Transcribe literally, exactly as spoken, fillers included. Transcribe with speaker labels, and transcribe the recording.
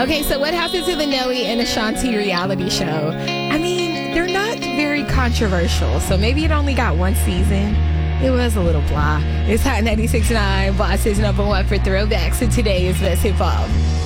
Speaker 1: Okay, so what happened to the Nelly and Ashanti reality show? I mean, they're not very controversial, so maybe it only got one season. It was a little blah. It's Hot ninety-six point nine, Boston's number one for throwbacks, and today is Best Hip Hop.